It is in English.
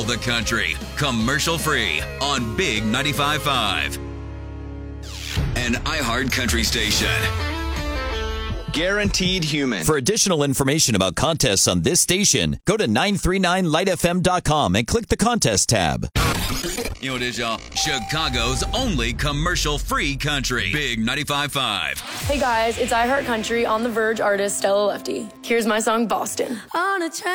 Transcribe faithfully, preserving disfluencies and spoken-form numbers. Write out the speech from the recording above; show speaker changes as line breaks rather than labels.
all the country, commercial free on Big ninety-five point five. An iHeart Country station.
Guaranteed human.
For additional information about contests on this station, go to nine three nine light f m dot com and click the contest tab.
You know what it is, y'all? Chicago's only commercial-free country. Big ninety-five point five.
Hey guys, it's iHeart Country on the Verge artist Stella Lefty. Here's my song Boston. On a train.